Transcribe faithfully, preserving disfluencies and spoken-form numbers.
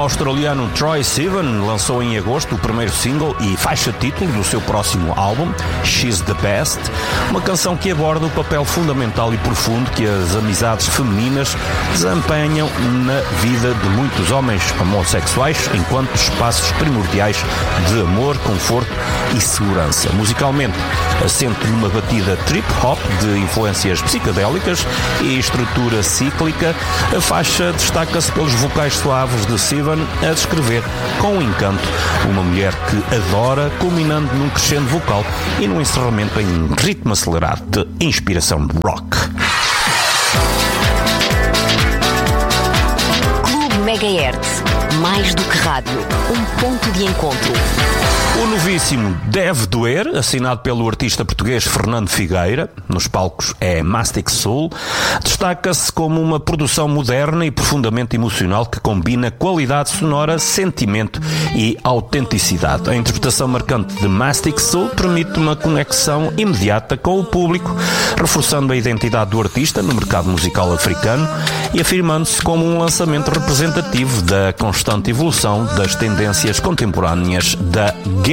australiano Troye Sivan lançou em agosto o primeiro single e faixa título do seu próximo álbum, She's the Best, uma canção que aborda o papel fundamental e profundo que as amizades femininas desempenham na vida de muitos homens homossexuais enquanto espaços primordiais de amor, conforto e segurança. Musicalmente, assente numa batida trip-hop de influências psicodélicas e estrutura cíclica, a faixa destaca-se pelos vocais suaves de Sivan a descrever com encanto uma mulher que adora, culminando num crescendo vocal e num encerramento em ritmo acelerado de inspiração rock. Clube Megahertz, mais do que rádio, um ponto de encontro. O novíssimo Deve Doer, assinado pelo artista português Fernando Figueira, nos palcos é Mastic Soul, destaca-se como uma produção moderna e profundamente emocional que combina qualidade sonora, sentimento e autenticidade. A interpretação marcante de Mastic Soul permite uma conexão imediata com o público, reforçando a identidade do artista no mercado musical africano e afirmando-se como um lançamento representativo da constante evolução das tendências contemporâneas da